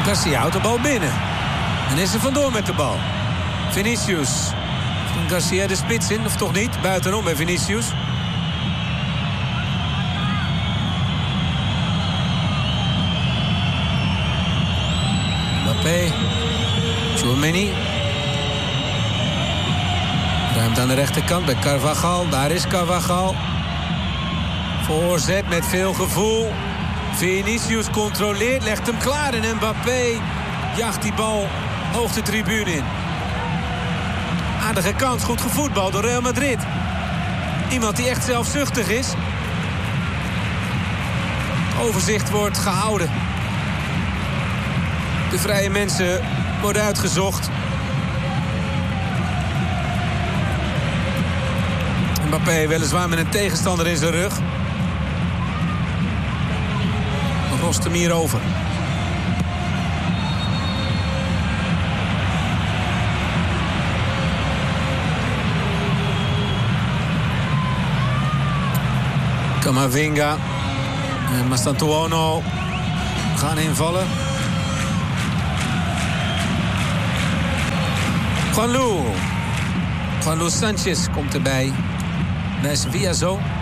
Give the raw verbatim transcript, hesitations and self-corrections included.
Garcia houdt de bal binnen. En is er vandoor met de bal. Vinicius. Garcia de spits in, of toch niet? Buitenom bij Vinicius. Mbappé. Tchouaméni. Ruimte aan de rechterkant bij Carvajal. Daar is Carvajal. Voorzet met veel gevoel. Vinicius controleert, legt hem klaar. En Mbappé jaagt die bal hoog de tribune in. Aardige kans, goed gevoetbald door Real Madrid. Iemand die echt zelfzuchtig is. Overzicht wordt gehouden. De vrije mensen worden uitgezocht. Mbappé weliswaar met een tegenstander in zijn rug. Rost hem hier over. Camavinga en Mastantuono gaan invallen. Juanlu. Juanlu Sanchez komt erbij. Nes Via zo.